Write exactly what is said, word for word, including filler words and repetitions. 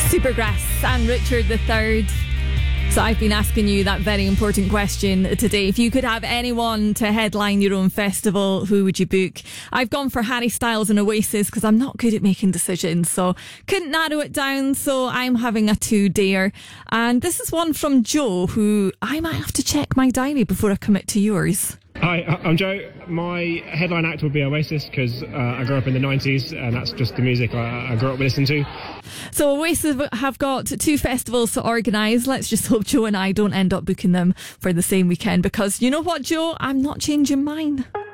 Supergrass and Richard the Third. So I've been asking you that very important question today. If you could have anyone to headline your own festival, who would you book? I've gone for Harry Styles and Oasis because I'm not good at making decisions, so couldn't narrow it down, so I'm having a two-dayer. And this is one from Joe, who I might have to check my diary before I commit to yours. Hi, I'm Joe. My headline act would be Oasis because uh, I grew up in the nineties and that's just the music I, I grew up listening to. So Oasis have got two festivals to organise. Let's just hope Joe and I don't end up booking them for the same weekend because you know what, Joe? I'm not changing mine.